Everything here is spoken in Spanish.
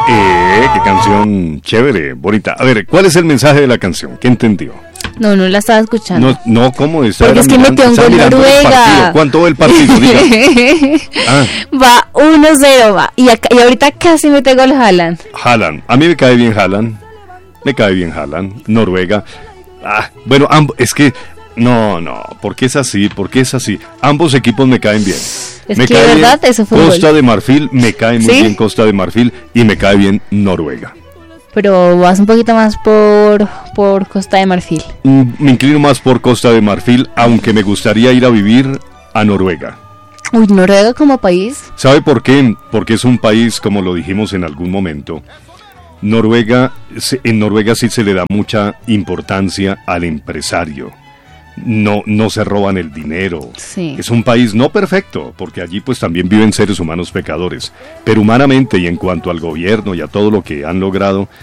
Qué canción chévere, bonita. A ver, ¿cuál es el mensaje de la canción? ¿Qué entendió? No la estaba escuchando. No, ¿cómo está? Porque es que metió un gol Noruega. ¿Cuánto va el partido? Diga. Va 1-0, va. Y ahorita casi mete gol Haaland. Haaland. A mí me cae bien Haaland. Noruega. Bueno, es que... No, ¿por qué es así? Ambos equipos me caen bien. Es que de verdad eso fue Costa de Marfil, me cae muy bien Costa de Marfil y me cae bien Noruega. Pero vas un poquito más por Costa de Marfil. Me inclino más por Costa de Marfil, aunque me gustaría ir a vivir a Noruega. Uy, Noruega como país. ¿Sabe por qué? Porque es un país, como lo dijimos en algún momento, en Noruega sí se le da mucha importancia al empresario. No se roban el dinero. Sí. Es un país no perfecto, porque allí pues también viven seres humanos pecadores, pero humanamente y en cuanto al gobierno y a todo lo que han logrado,